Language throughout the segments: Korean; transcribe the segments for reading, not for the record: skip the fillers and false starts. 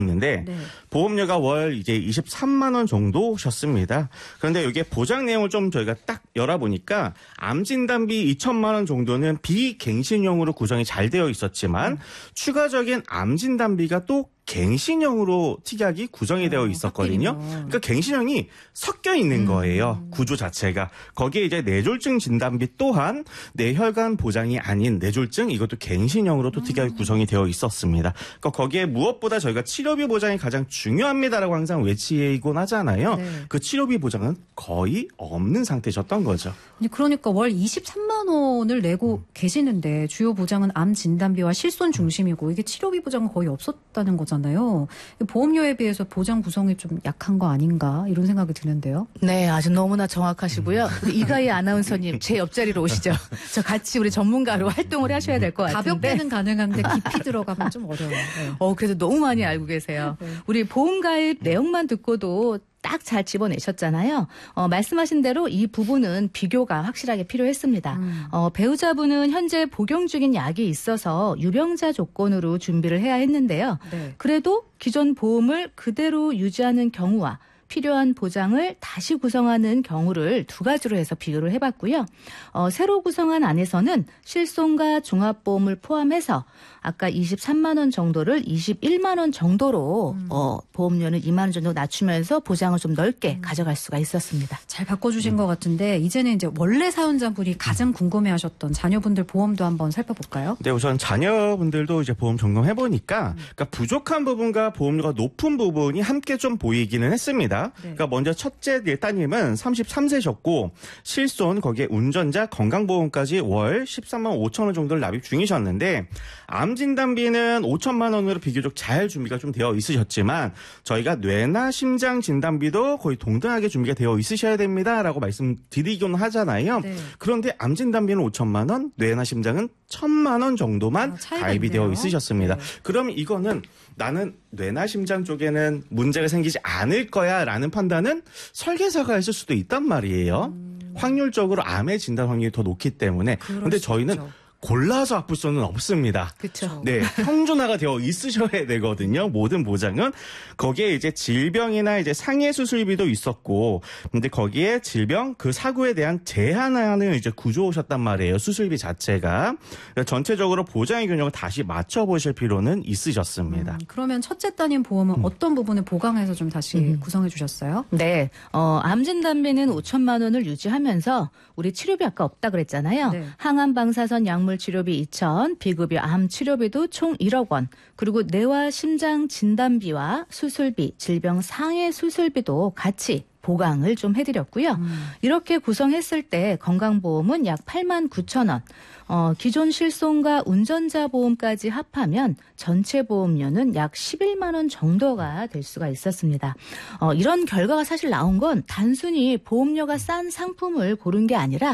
있는데 네. 보험료가 월 이제 23만 원 정도셨습니다. 그런데 이게 보장 내용을 좀 저희가 딱 열어보니까 암 진단비 2천만 원 정도는 비갱신형으로 구성이 잘 되어 있었지만 추가적인 암 진단비가 또 갱신형으로 특약이 구성이 되어 있었거든요. 하필이면. 그러니까 갱신형이 섞여 있는 거예요. 구조 자체가. 거기에 이제 뇌졸중 진단비 또한 뇌혈관 보장이 아닌 뇌졸중 이것도 갱신형으로 또 특약이 구성이 되어 있었습니다. 그러니까 거기에 무엇보다 저희가 치료비 보장이 가장 중요합니다라고 항상 외치곤 하잖아요. 네. 그 치료비 보장은 거의 없는 상태셨던 거죠. 아니, 그러니까 월 23만 원을 내고 계시는데 주요 보장은 암 진단비와 실손 중심이고 이게 치료비 보장은 거의 없었다는 거잖아요. 보험료에 비해서 보장 구성이 좀 약한 거 아닌가 이런 생각이 드는데요. 네, 아주 너무나 정확하시고요. 우리 이가희 아나운서님 제 옆자리로 오시죠. 저 같이 우리 전문가로 활동을 하셔야 될 것 같은데. 가볍게는 가능한데 깊이 들어가면 좀 어려워요. 네. 그래도 너무 많이 알고 계세요. 네. 우리 보험 가입 내용만 듣고도 딱 잘 집어내셨잖아요. 말씀하신 대로 이 부분은 비교가 확실하게 필요했습니다. 배우자분은 현재 복용 중인 약이 있어서 유병자 조건으로 준비를 해야 했는데요. 네. 그래도 기존 보험을 그대로 유지하는 경우와 필요한 보장을 다시 구성하는 경우를 두 가지로 해서 비교를 해봤고요. 새로 구성한 안에서는 실손과 종합보험을 포함해서 아까 23만 원 정도를 21만 원 정도로 보험료는 2만 원 정도 낮추면서 보장을 좀 넓게 가져갈 수가 있었습니다. 잘 바꿔주신 것 같은데 이제는 이제 원래 사연자분이 가장 궁금해하셨던 자녀분들 보험도 한번 살펴볼까요? 네, 우선 자녀분들도 이제 보험 점검해보니까 그러니까 부족한 부분과 보험료가 높은 부분이 함께 좀 보이기는 했습니다. 네. 그러니까 먼저 첫째 따님은 33세셨고 실손 거기에 운전자 건강보험까지 월 13만 5천 원 정도를 납입 중이셨는데 암 진단비는 5천만 원으로 비교적 잘 준비가 좀 되어 있으셨지만 저희가 뇌나 심장 진단비도 거의 동등하게 준비가 되어 있으셔야 됩니다라고 말씀드리곤 하잖아요. 네. 그런데 암 진단비는 5천만 원, 뇌나 심장은 1,000만 원 정도만 차이가 가입이 있네요. 되어 있으셨습니다. 네. 그럼 이거는 나는 뇌나 심장 쪽에는 문제가 생기지 않을 거야라는 판단은 설계사가 했을 수도 있단 말이에요. 확률적으로 암의 진단 확률이 더 높기 때문에. 그럴 그런데 수 저희는 있죠. 골라서 아플 수는 없습니다. 그렇죠. 네, 평준화가 되어 있으셔야 되거든요. 모든 보장은. 거기에 이제 질병이나 이제 상해 수술비도 있었고, 근데 거기에 질병, 그 사고에 대한 제한하는 이제 구조셨단 말이에요. 수술비 자체가. 그러니까 전체적으로 보장의 균형을 다시 맞춰보실 필요는 있으셨습니다. 그러면 첫째 따님 보험은 어떤 부분을 보강해서 좀 다시 구성해 주셨어요? 네, 암 진단비는 5천만 원을 유지하면서 우리 치료비 아까 없다 그랬잖아요. 네. 항암 방사선 약물 치료비 2천, 비급여 암 치료비도 총 1억 원, 그리고 뇌와 심장 진단비와 수술비, 질병 상해 수술비도 같이 보강을 좀 해드렸고요. 이렇게 구성했을 때 건강보험은 약 8만 9천 원, 기존 실손과 운전자 보험까지 합하면 전체 보험료는 약 11만 원 정도가 될 수가 있었습니다. 이런 결과가 사실 나온 건 단순히 보험료가 싼 상품을 고른 게 아니라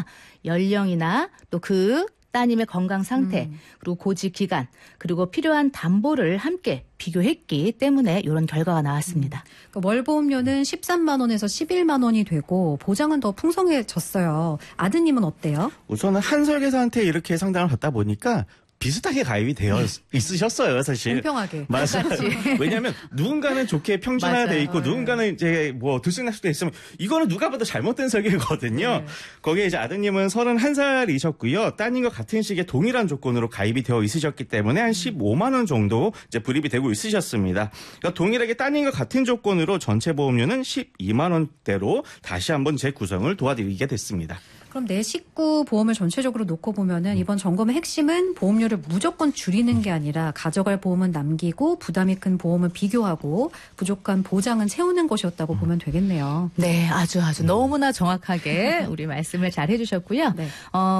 연령이나 또 그 따님의 건강 상태, 그리고 고지 기간, 그리고 필요한 담보를 함께 비교했기 때문에 이런 결과가 나왔습니다. 그러니까 월 보험료는 13만 원에서 11만 원이 되고 보장은 더 풍성해졌어요. 아드님은 어때요? 우선은 한 설계사한테 이렇게 상담을 받다 보니까 비슷하게 가입이 되어 있으셨어요, 사실. 공평하게. 맞아요. 왜냐하면 누군가는 좋게 평준화되어 있고 맞아요. 누군가는 이제 뭐 들쑥날쑥돼 있으면 이거는 누가 봐도 잘못된 설계거든요. 네. 거기에 이제 아드님은 31살이셨고요. 따님과 같은 시기에 동일한 조건으로 가입이 되어 있으셨기 때문에 한 15만 원 정도 이제 불입이 되고 있으셨습니다. 그러니까 동일하게 따님과 같은 조건으로 전체 보험료는 12만 원대로 다시 한번 재구성을 도와드리게 됐습니다. 그럼 내 식구 보험을 전체적으로 놓고 보면은 이번 점검의 핵심은 보험료를 무조건 줄이는 게 아니라 가져갈 보험은 남기고 부담이 큰 보험은 비교하고 부족한 보장은 채우는 것이었다고 보면 되겠네요. 네, 아주 너무나 정확하게 우리 말씀을 잘 해주셨고요. 네.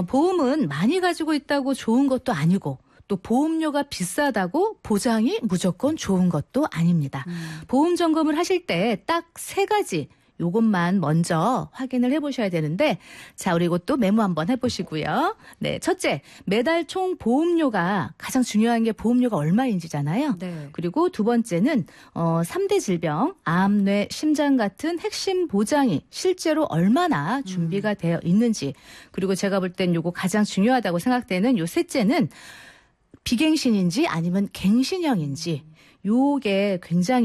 보험은 많이 가지고 있다고 좋은 것도 아니고 또 보험료가 비싸다고 보장이 무조건 좋은 것도 아닙니다. 보험 점검을 하실 때 딱 세 가지 요것만 먼저 확인을 해보셔야 되는데, 자, 우리 이것도 메모 한번 해보시고요. 네, 첫째, 매달 총 보험료가 가장 중요한 게 보험료가 얼마인지잖아요. 네. 그리고 두 번째는 3대 질병, 암, 뇌, 심장 같은 핵심 보장이 실제로 얼마나 준비가 되어 있는지, 그리고 제가 볼 땐 요거 가장 중요하다고 생각되는 요 셋째는 비갱신인지 아니면 갱신형인지, 요게 굉장히